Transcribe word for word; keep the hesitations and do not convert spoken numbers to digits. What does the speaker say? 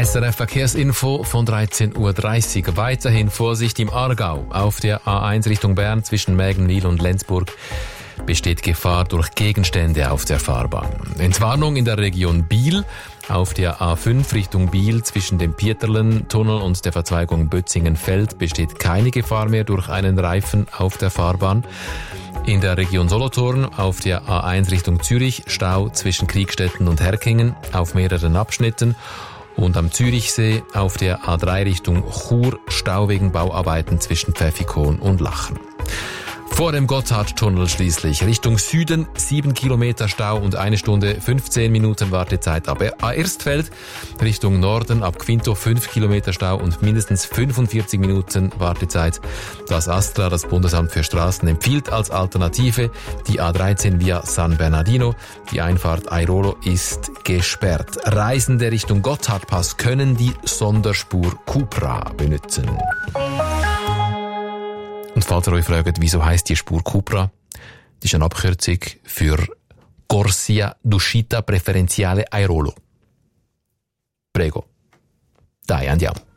S R F Verkehrsinfo von dreizehn Uhr dreißig. Weiterhin Vorsicht im Aargau. Auf der A eins Richtung Bern zwischen Mägenwil und Lenzburg besteht Gefahr durch Gegenstände auf der Fahrbahn. Entwarnung in der Region Biel. Auf der A fünf Richtung Biel zwischen dem Pieterlen-Tunnel und der Verzweigung Bötzingen-Feld besteht keine Gefahr mehr durch einen Reifen auf der Fahrbahn. In der Region Solothurn auf der A eins Richtung Zürich Stau zwischen Kriegstetten und Herkingen auf mehreren Abschnitten. Und am Zürichsee auf der A drei Richtung Chur Stau wegen Bauarbeiten zwischen Pfäffikon und Lachen. Vor dem Gotthardtunnel schließlich Richtung Süden sieben Kilometer Stau und eine Stunde fünfzehn Minuten Wartezeit ab Erstfeld. Richtung Norden ab Quinto fünf Kilometer Stau und mindestens fünfundvierzig Minuten Wartezeit. Das ASTRA, das Bundesamt für Straßen, empfiehlt als Alternative die A dreizehn via San Bernardino. Die Einfahrt Airolo ist gesperrt. Reisende Richtung Gotthardpass können die Sonderspur Cupra benutzen. Und falls ihr euch fragt, wieso heisst die Spur Cupra? Das ist eine Abkürzung für Corsia d'uscita preferenziale Airolo. Prego. Dai, andiamo.